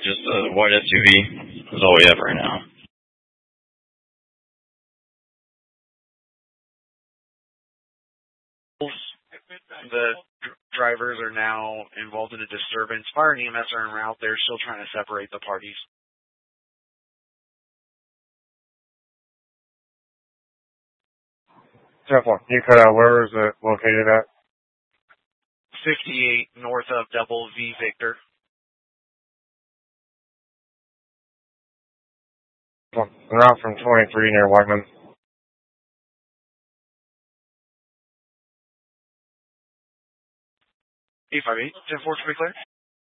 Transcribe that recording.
Just a white SUV is all we have right now. The drivers are now involved in a disturbance. Fire and EMS are en route. They're still trying to separate the parties. 10-4. You cut out. Where is it located at? 58 north of Double V Victor. En route from 23 near Whiteman. 858, 10-4 to be clear.